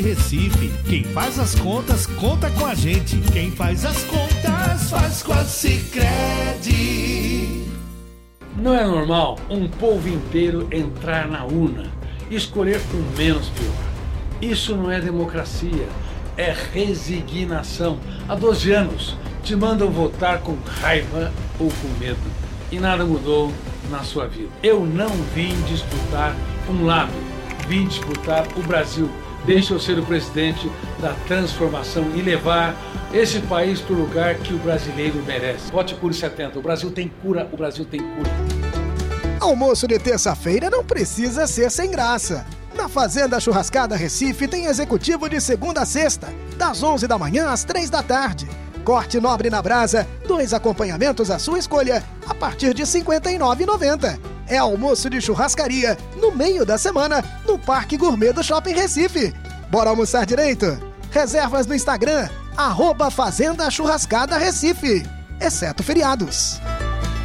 Recife, quem faz as contas, conta com a gente. Quem faz as contas, faz com a Sicredi. Não é normal um povo inteiro entrar na urna e escolher o menos pior. Isso não é democracia, é resignação. Há 12 anos te mandam votar com raiva ou com medo e nada mudou na sua vida. Eu não vim disputar um lado, vim disputar o Brasil. Deixa eu ser o presidente da transformação e levar esse país para o lugar que o brasileiro merece. Vote Cure 70. O Brasil tem cura, o Brasil tem cura. Almoço de terça-feira não precisa ser sem graça. Na Fazenda Churrascada Recife tem executivo de segunda a sexta, das 11 da manhã às 3 da tarde. Corte nobre na brasa, 2 acompanhamentos à sua escolha, a partir de R$ 59,90. É almoço de churrascaria, no meio da semana, no Parque Gourmet do Shopping Recife. Bora almoçar direito? Reservas no Instagram, @Fazenda Churrascada Recife, exceto feriados.